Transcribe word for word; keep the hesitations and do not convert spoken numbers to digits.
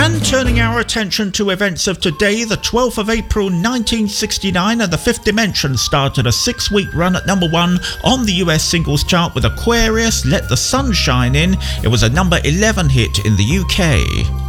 And turning our attention to events of today, the twelfth of April nineteen sixty-nine, and the Fifth Dimension started a six-week run at number one on the U S singles chart with Aquarius, Let the Sun Shine In. It was a number eleven hit in the U K.